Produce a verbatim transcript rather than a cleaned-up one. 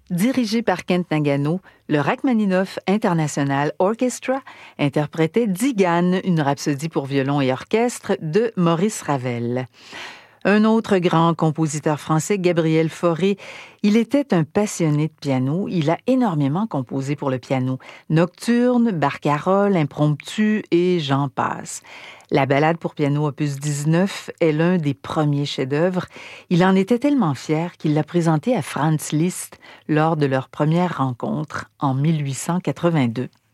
Dirigé par Kent Nagano, le Rachmaninoff International Orchestra interprétait Tzigane, une rhapsodie pour violon et orchestre de Maurice Ravel. Un autre grand compositeur français, Gabriel Fauré, il était un passionné de piano. Il a énormément composé pour le piano. Nocturnes, barcaroles, impromptus et j'en passe. La Ballade pour piano opus dix-neuf est l'un des premiers chefs-d'œuvre. Il en était tellement fier qu'il l'a présenté à Franz Liszt lors de leur première rencontre en mille huit cent quatre-vingt-deux.